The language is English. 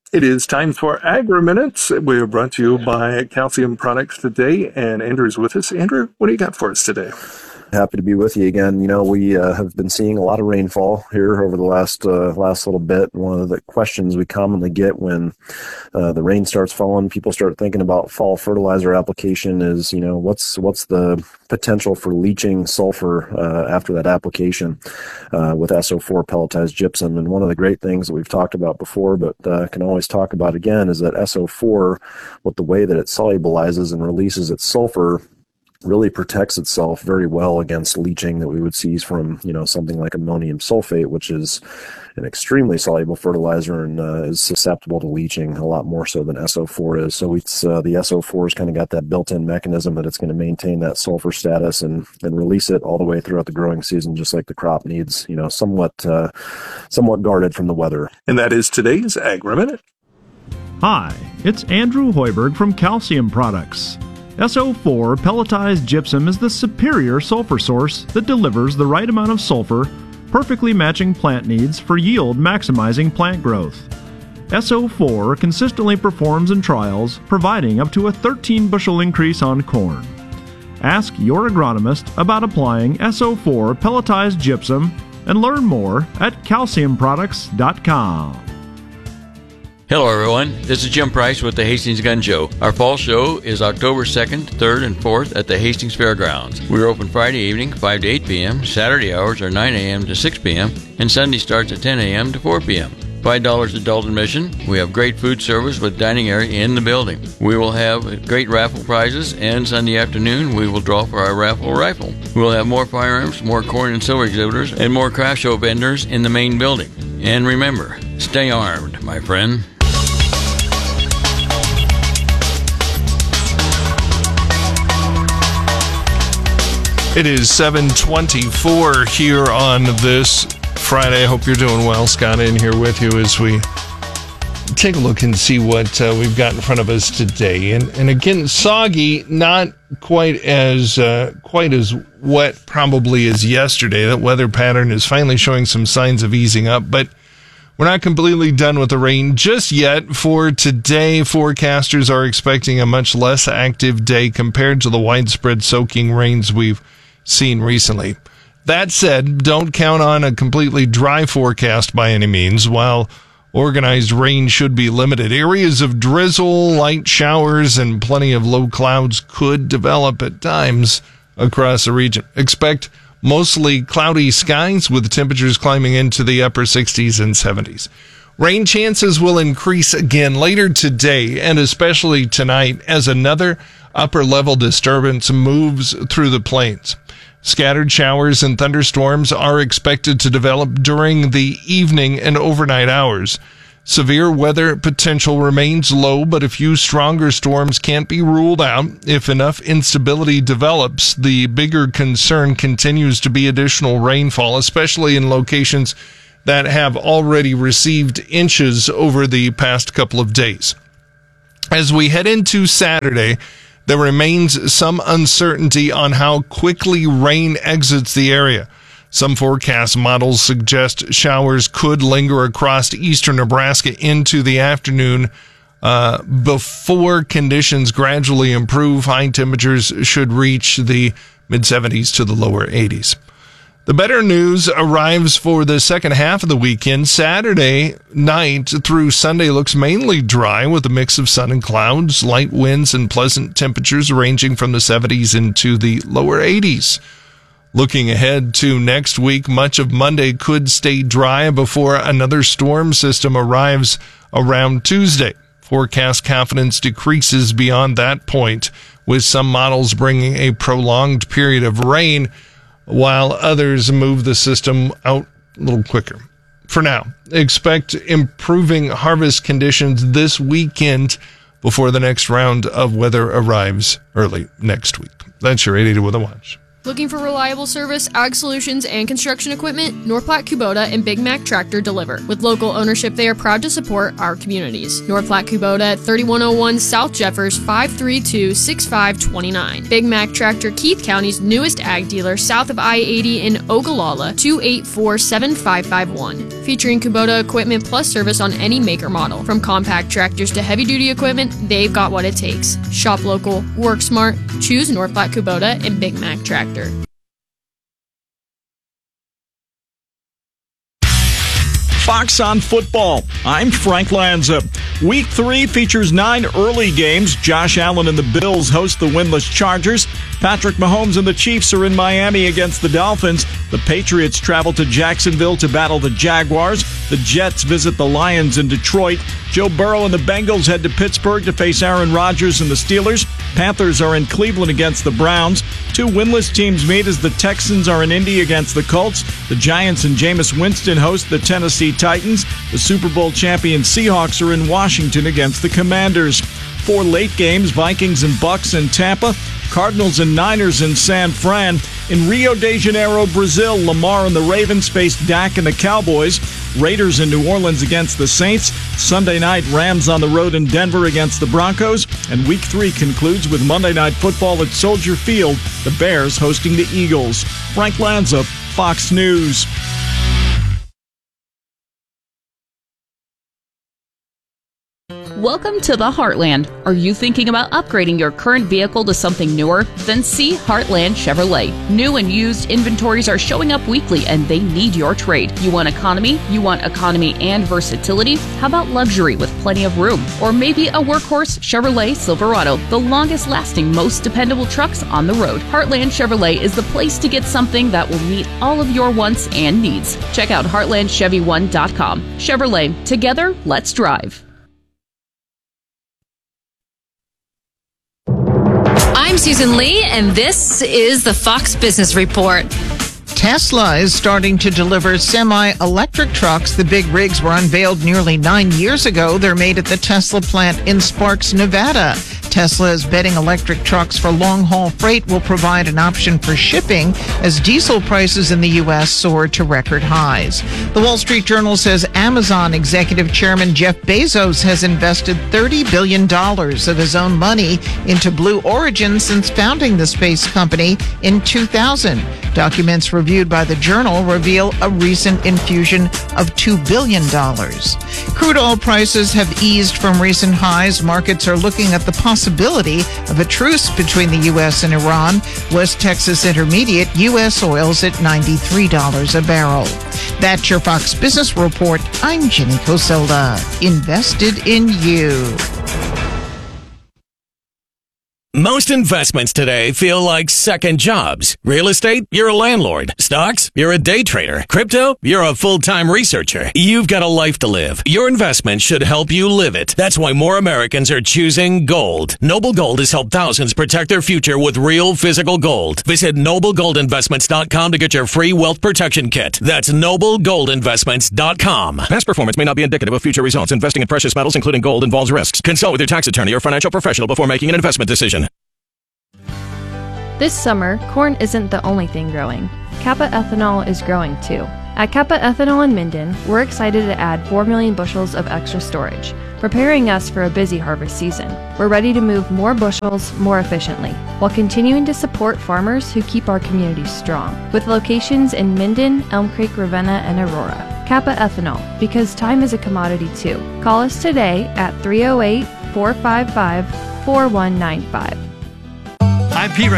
It is time for Agri-Minutes. We are brought to you by Calcium Products today, and Andrew's with us. Andrew, what do you got for us today? Happy to be with you again. You know, we have been seeing a lot of rainfall here over the last little bit. One of the questions we commonly get when the rain starts falling, people start thinking about fall fertilizer application is, you know, what's the potential for leaching sulfur after that application with SO4 pelletized gypsum. And one of the great things that we've talked about before, but can always talk about again, is that SO4, with the way that it solubilizes and releases its sulfur, really protects itself very well against leaching that we would see from, you know, something like ammonium sulfate, which is an extremely soluble fertilizer and is susceptible to leaching a lot more so than SO4 is. So it's the SO4 has kind of got that built-in mechanism that it's going to maintain that sulfur status and release it all the way throughout the growing season, just like the crop needs, you know, somewhat guarded from the weather. And that is today's Agri-Minute. Hi, it's Andrew Hoiberg from Calcium Products. SO4 pelletized gypsum is the superior sulfur source that delivers the right amount of sulfur, perfectly matching plant needs for yield maximizing plant growth. SO4 consistently performs in trials, providing up to a 13 bushel increase on corn. Ask your agronomist about applying SO4 pelletized gypsum and learn more at calciumproducts.com. Hello everyone, this is Jim Price with the Hastings Gun Show. Our fall show is October 2nd, 3rd, and 4th at the Hastings Fairgrounds. We're open Friday evening 5 to 8 p.m., Saturday hours are 9 a.m. to 6 p.m., and Sunday starts at 10 a.m. to 4 p.m. $5 adult admission. We have great food service with dining area in the building. We will have great raffle prizes, and Sunday afternoon we will draw for our raffle rifle. We will have more firearms, more corn and silver exhibitors, and more craft show vendors in the main building. And remember, stay armed, my friend. It is 7:24 here on this Friday. I hope you're doing well. Scott in here with you as we take a look and see what we've got in front of us today. And again, soggy, not quite as wet probably as yesterday. That weather pattern is finally showing some signs of easing up, but we're not completely done with the rain just yet. For today, forecasters are expecting a much less active day compared to the widespread soaking rains we've seen recently. That said, don't count on a completely dry forecast by any means. While organized rain should be limited, areas of drizzle, light showers, and plenty of low clouds could develop at times across the region. Expect mostly cloudy skies with temperatures climbing into the upper 60s and 70s. Rain chances will increase again later today and especially tonight as another upper-level disturbance moves through the plains. Scattered showers and thunderstorms are expected to develop during the evening and overnight hours. Severe weather potential remains low, but a few stronger storms can't be ruled out. If enough instability develops, the bigger concern continues to be additional rainfall, especially in locations that have already received inches over the past couple of days. As we head into Saturday, there remains some uncertainty on how quickly rain exits the area. Some forecast models suggest showers could linger across eastern Nebraska into the afternoon before conditions gradually improve. High temperatures should reach the mid-70s to the lower 80s. The better news arrives for the second half of the weekend. Saturday night through Sunday looks mainly dry with a mix of sun and clouds, light winds, and pleasant temperatures ranging from the 70s into the lower 80s. Looking ahead to next week, much of Monday could stay dry before another storm system arrives around Tuesday. Forecast confidence decreases beyond that point, with some models bringing a prolonged period of rain, while others move the system out a little quicker. For now, expect improving harvest conditions this weekend before the next round of weather arrives early next week. That's your 880 with a watch. Looking for reliable service, ag solutions, and construction equipment? North Platte Kubota and Big Mac Tractor deliver. With local ownership, they are proud to support our communities. North Platte Kubota at 3101 South Jeffers, 532-6529. Big Mac Tractor, Keith County's newest ag dealer, south of I-80 in Ogallala, 284-7551. Featuring Kubota equipment plus service on any maker model. From compact tractors to heavy-duty equipment, they've got what it takes. Shop local, work smart, choose North Platte Kubota and Big Mac Tractor. Fox on Football. I'm Frank Lanza. Week 3 features 9 early games. Josh Allen and the Bills host the winless Chargers. Patrick Mahomes and the Chiefs are in Miami against the Dolphins. The Patriots travel to Jacksonville to battle the Jaguars. The Jets visit the Lions in Detroit. Joe Burrow and the Bengals head to Pittsburgh to face Aaron Rodgers and the Steelers. Panthers are in Cleveland against the Browns. 2 winless teams meet as the Texans are in Indy against the Colts. The Giants and Jameis Winston host the Tennessee Titans. The Super Bowl champion Seahawks are in Washington against the Commanders. 4 late games, Vikings and Bucks in Tampa. Cardinals and Niners in San Fran. In Rio de Janeiro, Brazil, Lamar and the Ravens face Dak and the Cowboys. Raiders in New Orleans against the Saints. Sunday night, Rams on the road in Denver against the Broncos. And Week 3 concludes with Monday Night Football at Soldier Field, the Bears hosting the Eagles. Frank Lanza, Fox News. Welcome to the Heartland. Are you thinking about upgrading your current vehicle to something newer? Then see Heartland Chevrolet. New and used inventories are showing up weekly and they need your trade. You want economy? You want economy and versatility? How about luxury with plenty of room? Or maybe a workhorse Chevrolet Silverado, the longest lasting, most dependable trucks on the road. Heartland Chevrolet is the place to get something that will meet all of your wants and needs. Check out heartlandchevy1.com. Chevrolet, together, let's drive. I'm Susan Lee, and this is the Fox Business Report. Tesla is starting to deliver semi-electric trucks. The big rigs were unveiled nearly 9 years ago. They're made at the Tesla plant in Sparks, Nevada. Tesla is betting electric trucks for long-haul freight will provide an option for shipping as diesel prices in the U.S. soar to record highs. The Wall Street Journal says Amazon executive chairman Jeff Bezos has invested $30 billion of his own money into Blue Origin since founding the space company in 2000. Documents reviewed by the Journal reveal a recent infusion of $2 billion. Crude oil prices have eased from recent highs. Markets are looking at the possibility of a truce between the U.S. and Iran. West Texas Intermediate U.S. oil's at $93 a barrel. That's your Fox Business Report. I'm Jenny Coselda. Invested in you. Most investments today feel like second jobs. Real estate, you're a landlord. Stocks, you're a day trader. Crypto, you're a full-time researcher. You've got a life to live. Your investment should help you live it. That's why more Americans are choosing gold. Noble Gold has helped thousands protect their future with real physical gold. Visit NobleGoldInvestments.com to get your free wealth protection kit. That's NobleGoldInvestments.com. Past performance may not be indicative of future results. Investing in precious metals, including gold, involves risks. Consult with your tax attorney or financial professional before making an investment decision. This summer, corn isn't the only thing growing. Kappa Ethanol is growing too. At Kappa Ethanol in Minden, we're excited to add 4 million bushels of extra storage, preparing us for a busy harvest season. We're ready to move more bushels more efficiently, while continuing to support farmers who keep our communities strong, with locations in Minden, Elm Creek, Ravenna, and Aurora. Kappa Ethanol, because time is a commodity too. Call us today at 308-455-4195. I'm Pete